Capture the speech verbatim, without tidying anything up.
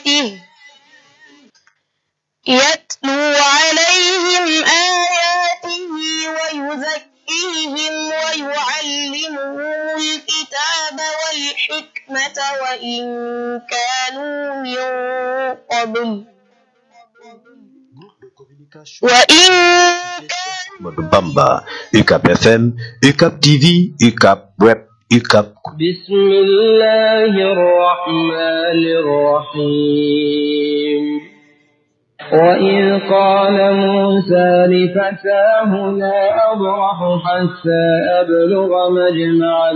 آياته يتلو عليهم آياته ويزكيهم ويعلمهم الكتاب والحكمة وإن كانوا من قبل وإن Modou Bamba, U C A P F M, U C A P T V, U C A P Web, U C A P. بسم الله الرحمن الرحيم وإذ قال موسى لفتاه لا أبرح حتى أبلغ مجمع